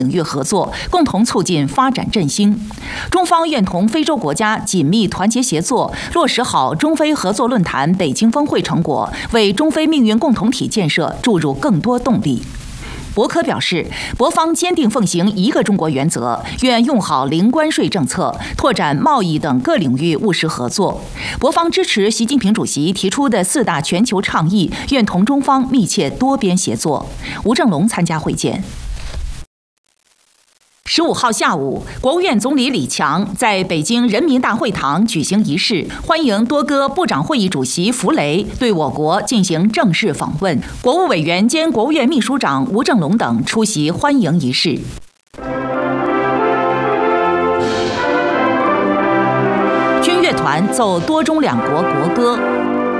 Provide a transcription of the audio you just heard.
领域合作，共同促进发展振兴。中方愿同非洲国家紧密团结协作，落实好中非合作论坛北京峰会成果，为中非命运共同体建设注入更多动力。博科表示，博方坚定奉行一个中国原则，愿用好零关税政策，拓展贸易等各领域务实合作。博方支持习近平主席提出的4大全球倡议，愿同中方密切多边协作。吴正龙参加会见。15号下午，国务院总理李强在北京人民大会堂举行仪式，欢迎多哥部长会议主席弗雷对我国进行正式访问。国务委员兼国务院秘书长吴正龙等出席欢迎仪式。军乐团奏多中两国国歌。